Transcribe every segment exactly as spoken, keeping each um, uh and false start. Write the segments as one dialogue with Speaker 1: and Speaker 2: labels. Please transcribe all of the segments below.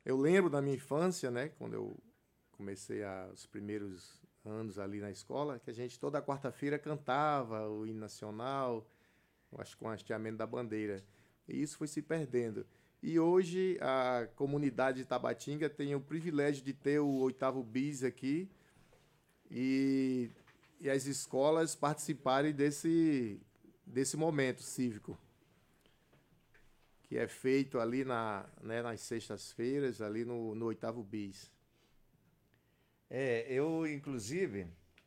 Speaker 1: Eu lembro da minha infância, né, quando eu comecei a, os primeiros anos ali na escola, que a gente toda quarta-feira cantava o hino nacional, eu acho que com o hasteamento da bandeira. E isso foi se perdendo. E hoje a comunidade de Tabatinga tem o privilégio de ter o oitavo bis aqui e, e as escolas participarem desse, desse momento cívico, que é feito ali na, né, nas sextas-feiras, ali no, no oitavo bis.
Speaker 2: É, eu, inclusive,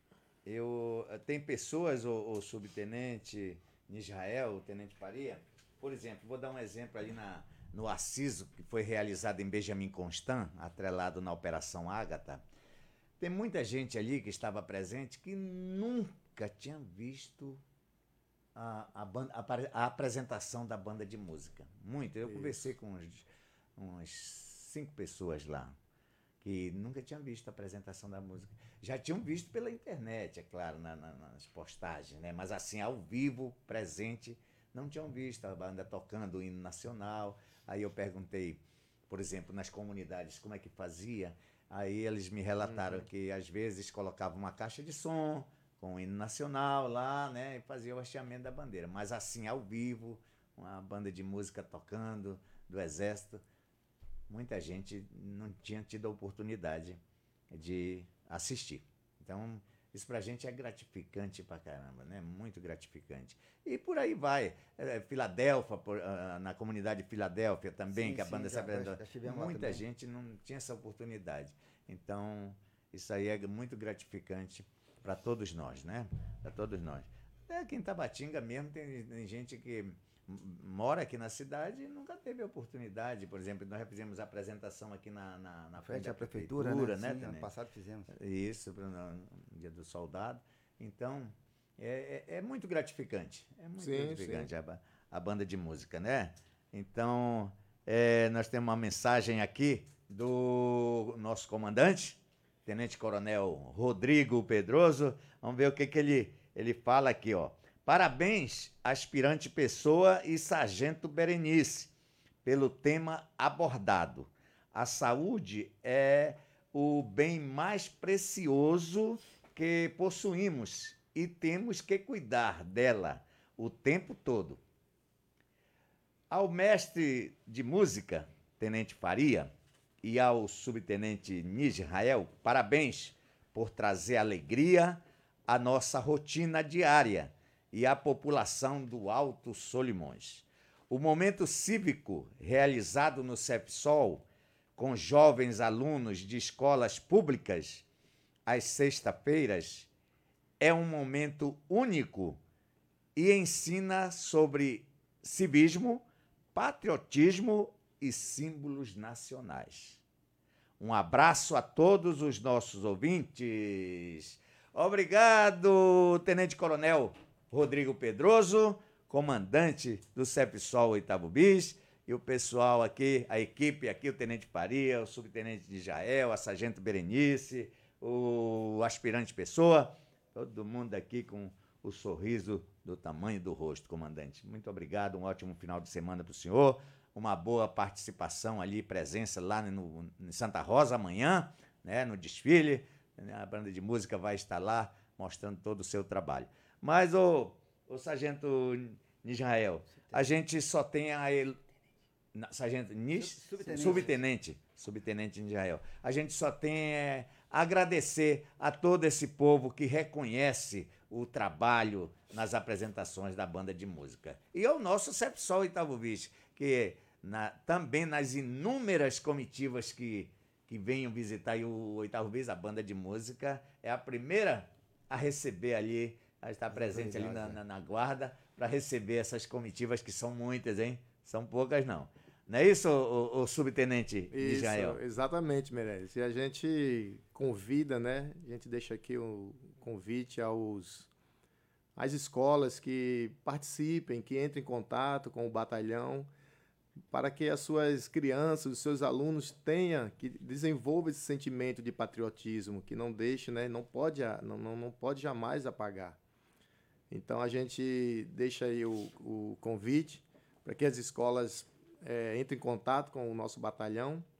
Speaker 2: eu tem pessoas, o, o subtenente Nisrael, o tenente Faria, por exemplo, vou dar um exemplo ali na, no aciso que foi realizado em Benjamin Constant, atrelado na Operação Ágata. Tem muita gente ali que estava presente que nunca tinha visto a, a, banda, a, a apresentação da banda de música. Muito. Eu conversei
Speaker 1: Isso.
Speaker 2: com uns, uns cinco pessoas lá que nunca tinham visto a apresentação da música. Já tinham visto pela internet, é claro, na, na, nas postagens, né? Mas assim, ao vivo, presente, não tinham visto a banda tocando o hino nacional. Aí eu perguntei, por exemplo, nas comunidades, como é que fazia. Aí eles me relataram
Speaker 1: Uhum.
Speaker 2: que às vezes colocavam uma caixa de som com o hino nacional lá, né? E fazia o hasteamento da bandeira. Mas assim, ao vivo, uma banda de música tocando, do exército, muita gente não tinha tido a oportunidade de assistir. Então, isso pra gente é gratificante pra caramba, né? Muito gratificante. E por aí vai. É, Filadélfia, por, ah, na comunidade de Filadélfia também,
Speaker 3: Sim,
Speaker 2: que a
Speaker 3: sim,
Speaker 2: banda se
Speaker 3: já, já,
Speaker 2: apresentou.
Speaker 3: já estivemos lá
Speaker 2: Muita
Speaker 3: também.
Speaker 2: gente não tinha essa oportunidade. Então, isso aí é muito gratificante para todos nós, né? Para todos nós. Até aqui em Tabatinga mesmo tem, tem gente que mora aqui na cidade e nunca teve a oportunidade. Por exemplo, nós já fizemos a apresentação aqui na, na, na frente
Speaker 3: Frente
Speaker 2: da
Speaker 3: à prefeitura, né?
Speaker 2: prefeitura, né,
Speaker 3: Sim, ano
Speaker 2: Tenente?
Speaker 3: passado fizemos.
Speaker 2: Isso, pro- no, no Dia do Soldado. Então, é, é, é muito gratificante. É muito
Speaker 1: Sim, sim.
Speaker 2: gratificante a, ba- a banda de música, né? Então, é, nós temos uma mensagem aqui do nosso comandante, Tenente Coronel Rodrigo Pedroso. Vamos ver o que, que ele, ele fala aqui, ó. Parabéns, aspirante Pessoa e Sargento Berenice, pelo tema abordado. A saúde é o bem mais precioso que possuímos e temos que cuidar dela o tempo todo. Ao mestre de música, Tenente Faria, e ao subtenente Nisrael, parabéns por trazer alegria à nossa rotina diária e à população do Alto Solimões. O momento cívico realizado no CEPSOL com jovens alunos de escolas públicas às sexta-feiras é um momento único e ensina sobre civismo, patriotismo e símbolos nacionais. Um abraço a todos os nossos ouvintes. Obrigado, Tenente Coronel Rodrigo Pedroso, comandante do CEPSOL Oitavo Bis, e o pessoal aqui, a equipe aqui, o Tenente Faria, o Subtenente de Jael, a Sargento Berenice, o aspirante Pessoa, todo mundo aqui com o sorriso do tamanho do rosto, comandante. Muito obrigado, um ótimo final de semana para o senhor, uma boa participação ali, presença lá no, em Santa Rosa amanhã, né, no desfile. A banda de música vai estar lá mostrando todo o seu trabalho. Mas, ô, ô Sargento Nisrael, a gente só tem a. El... Sargento Nis...
Speaker 3: Subtenente.
Speaker 2: Subtenente. Subtenente Nisrael. A gente só tem é, a agradecer a todo esse povo que reconhece o trabalho nas apresentações da banda de música. E ao nosso CEPSOL Oitavo Bis, que na, também nas inúmeras comitivas que, que venham visitar o Oitavo Bis, a banda de música, é a primeira a receber ali, a estar
Speaker 3: As
Speaker 2: presente ali na,
Speaker 3: autoridades, é.
Speaker 2: na, na guarda, para receber essas comitivas, que são muitas, hein? São poucas, não. Não é isso, o, o subtenente
Speaker 1: Isso,
Speaker 2: Israel?
Speaker 1: exatamente, Meirelles. E a gente convida, né? A gente deixa aqui o convite aos às escolas que participem, que entrem em contato com o batalhão, para que as suas crianças, os seus alunos tenham, que desenvolvam esse sentimento de patriotismo, que não deixe, né? Não pode, não, não, não pode jamais apagar. Então a gente deixa aí o, o convite para que as escolas é, entrem em contato com o nosso batalhão